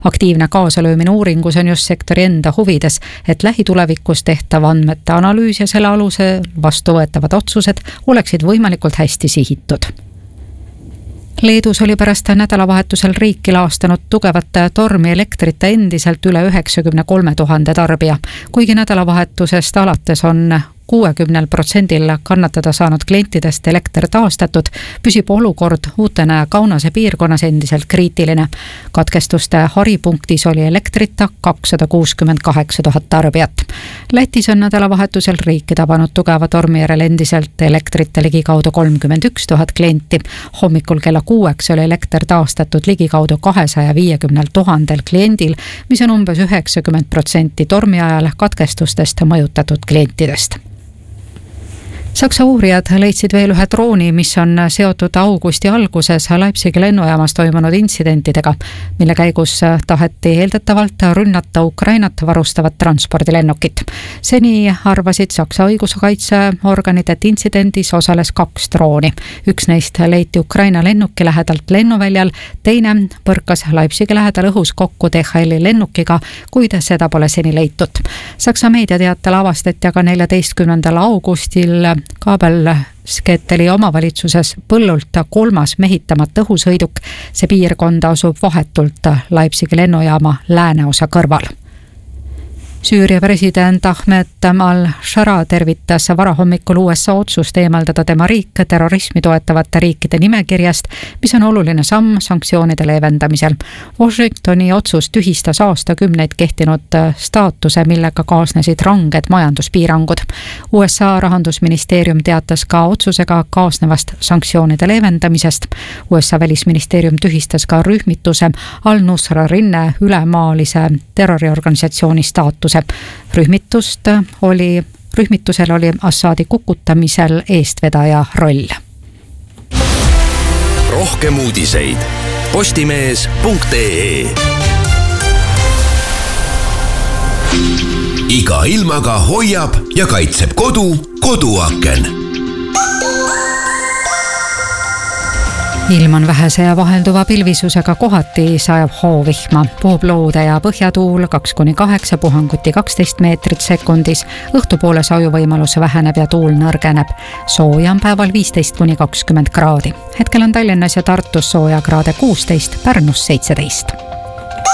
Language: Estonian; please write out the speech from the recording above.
Aktiivne kaasalöömine uuringus on just sektori enda huvides, et lähitulevikus tehtav andmete analüüs ja selle alusel vastuvõetavad otsused oleksid võimalikult hästi sihitud. Leedus oli pärast nädalavahetusel riiki laastanud tugevat tormi elektrita endiselt üle 93 000 tarbija, kuigi nädalavahetusest alates on 60% kannatada saanud klientidest elekter taastatud, püsib olukord Uutena ja Kaunase piirkonnas endiselt kriitiline. Katkestuste haripunktis oli elektrita 268 000 tarbijat. Lätis on nädalavahetusel riiki tabanud tugeva tormi järel endiselt elektrita ligikaudu 31 000 klienti. Hommikul kella 6 oli elekter taastatud ligikaudu 250 000 kliendil, mis on umbes 90% tormi ajal katkestustest mõjutatud klientidest. Saksa uurijad leidsid veel ühe drooni, mis on seotud augusti alguses Leipzigi lennujaamas toimunud intsidentidega, mille käigus taheti eeldatavalt rünnata Ukrainat varustavat transpordilennukit. Seni arvasid Saksa õiguskaitseorganid, et intsidendis osales 2 drooni. Üks neist leiti Ukraina lennuki lähedalt lennuväljal, teine põrkas Leipzigi lähedal õhus kokku DHL-i lennukiga, kuid seda pole seni leitud. Saksa meediateatel avastati aga 14. augustil Kaabel-Sketteli omavalitsuses põllult 3. mehitamata õhusõiduk. See piirkond asub vahetult Leipzigi lennujaama lääneosa kõrval. Süüria president Ahmed al-Shara tervitas varahommikul USA otsust eemaldada tema riik terrorismi toetavate riikide nimekirjast, mis on oluline samm sanktsioonide leevendamisel. Washingtoni otsus tühistas aastakümneid kehtinud staatuse, millega kaasnesid ranged majanduspiirangud. USA rahandusministeerium teatas ka otsusega kaasnevast sanktsioonide leevendamisest. USA välisministeerium tühistas ka rühmituse Al-Nusra rinne ülemaalise terroriorganisatsiooni staatuse. Rühmitusel oli Assadi kukutamisel eestvedaja roll. Rohkem uudiseid postimees.ee. Iga ilmaga hoiab ja kaitseb koduaken. Ilm on vähese ja vahelduva pilvisusega, kohati sajab hoovihma. Puhub loode ja põhjatuul 2-8, puhanguti 12 meetrit sekundis. Õhtupoole sajuvõimalus väheneb ja tuul nõrgeneb. Sooja on päeval 15-20 kraadi. Hetkel on Tallinnas ja Tartus sooja kraade 16, Pärnus 17.